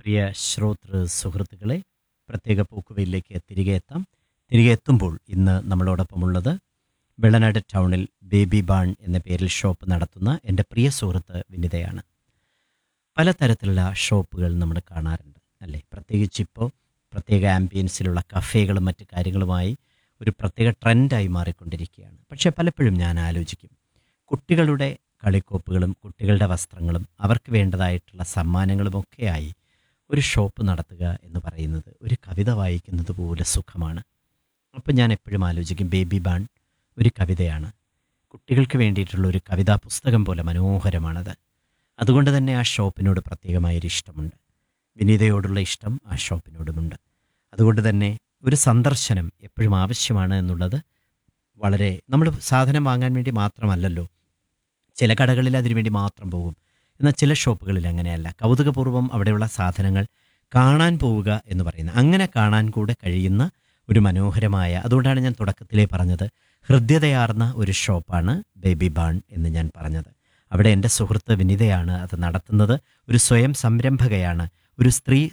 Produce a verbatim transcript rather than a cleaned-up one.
പ്രിയ ശ്രോതൃ സുഹൃത്തുക്കളെ, പ്രത്യേക പോക്കുവയിലേക്ക് തിരികെ എത്താം. തിരികെ എത്തുമ്പോൾ ഇന്ന് നമ്മളോടൊപ്പമുള്ളത് വെള്ളനാട് ടൗണിൽ ബേബി ബാൺ എന്ന പേരിൽ ഷോപ്പ് നടത്തുന്ന എൻ്റെ പ്രിയ സുഹൃത്ത് വിനിതയാണ്. പലതരത്തിലുള്ള ഷോപ്പുകൾ നമ്മൾ കാണാറുണ്ട് അല്ലേ? പ്രത്യേകിച്ച് ഇപ്പോൾ പ്രത്യേക ആംബിയൻസിലുള്ള കഫേകളും മറ്റു കാര്യങ്ങളുമായി ഒരു പ്രത്യേക ട്രെൻഡായി മാറിക്കൊണ്ടിരിക്കുകയാണ്. പക്ഷേ പലപ്പോഴും ഞാൻ ആലോചിക്കും, കുട്ടികളുടെ കളിക്കോപ്പുകളും കുട്ടികളുടെ വസ്ത്രങ്ങളും അവർക്ക് വേണ്ടതായിട്ടുള്ള സമ്മാനങ്ങളുമൊക്കെയായി ഒരു ഷോപ്പ് നടത്തുക എന്ന് പറയുന്നത് ഒരു കവിത വായിക്കുന്നത് പോലെ സുഖമാണ്. അപ്പം ഞാൻ എപ്പോഴും ആലോചിക്കും, ബേബി ബാൺ ഒരു കവിതയാണ്. കുട്ടികൾക്ക് വേണ്ടിയിട്ടുള്ള ഒരു കവിതാ പുസ്തകം പോലെ മനോഹരമാണത്. അതുകൊണ്ട് തന്നെ ആ ഷോപ്പിനോട് പ്രത്യേകമായൊരു ഇഷ്ടമുണ്ട്. വിനീതയോടുള്ള ഇഷ്ടം ആ ഷോപ്പിനോടുമുണ്ട്. അതുകൊണ്ട് തന്നെ ഒരു സന്ദർശനം എപ്പോഴും ആവശ്യമാണ് എന്നുള്ളത് വളരെ, നമ്മൾ സാധനം വാങ്ങാൻ വേണ്ടി മാത്രമല്ലല്ലോ, ചില കടകളിൽ അതിനുവേണ്ടി മാത്രം പോകും. എന്നാൽ ചില ഷോപ്പുകളിൽ അങ്ങനെയല്ല. കൗതുകപൂർവ്വം അവിടെയുള്ള സാധനങ്ങൾ കാണാൻ പോവുക എന്ന് പറയുന്നത്, അങ്ങനെ കാണാൻ കൂടെ കഴിയുന്ന ഒരു മനോഹരമായ, അതുകൊണ്ടാണ് ഞാൻ തുടക്കത്തിലേ പറഞ്ഞത് ഹൃദ്യതയാർന്ന ഒരു ഷോപ്പാണ് ബേബി ബാൺ എന്ന് ഞാൻ പറഞ്ഞത്. അവിടെ എൻ്റെ സുഹൃത്ത് വിനിതയാണ് അത് നടത്തുന്നത്. ഒരു സ്വയം സംരംഭകയാണ്, ഒരു സ്ത്രീ